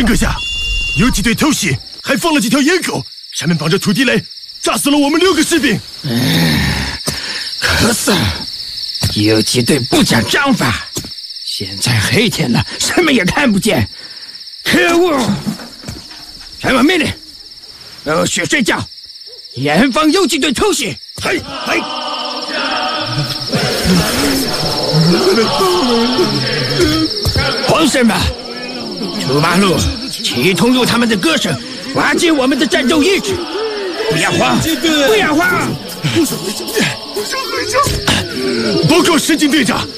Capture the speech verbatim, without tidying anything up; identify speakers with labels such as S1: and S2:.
S1: 进阁下，游击队偷袭，还放了几条野狗，上面绑着土地雷，炸死了我们六个士兵。
S2: 嗯，可是游击队不讲章法，现在黑天了，什么也看不见。可恶！传我命令，陆续睡觉，严防游击队偷袭。
S1: 嘿，嘿。
S2: 皇上们，出马路，气通入他们的歌声，瓦解我们的战斗意志。不要慌，不要慌！
S1: 报告石井队长，